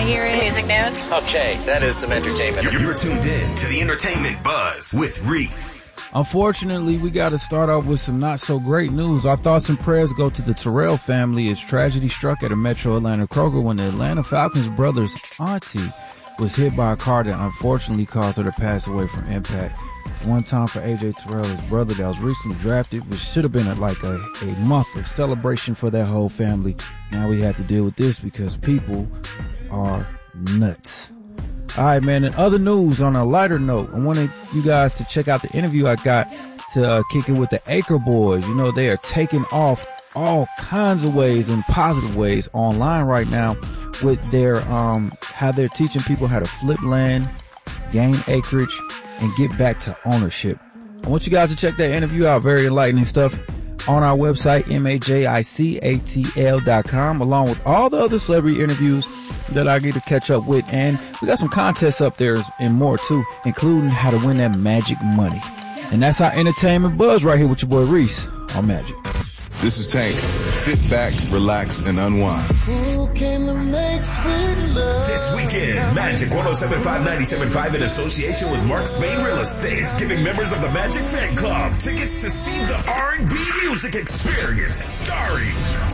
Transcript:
hear it. Music news. Okay, that is some entertainment. You're tuned in to the Entertainment Buzz with Reese. Unfortunately, we got to start off with some not so great news. Our thoughts and prayers go to the Terrell family as tragedy struck at a Metro Atlanta Kroger when the Atlanta Falcons brother's auntie was hit by a car that unfortunately caused her to pass away from impact. One time for AJ Terrell, his brother that was recently drafted, which should have been a month of celebration for that whole family. Now we have to deal with this because people are nuts. All right, man. In other news, on a lighter note, I wanted you guys to check out the interview I got to kick it with the Acre Boys. You know, they are taking off all kinds of ways and positive ways online right now with their how they're teaching people how to flip land, gain acreage, and get back to ownership. I want you guys to check that interview out. Very enlightening stuff on our website, MAJICATL.com, along with all the other celebrity interviews that I get to catch up with. And we got some contests up there and more too, including how to win that magic money. And that's our Entertainment Buzz right here with your boy Reese on Magic. This is Tank. Sit back, relax, and unwind. Who came to make sweet love? This weekend, Magic 107.5 in association with Mark Spain Real Estate is giving members of the Magic Fan Club tickets to see the R&B music experience starring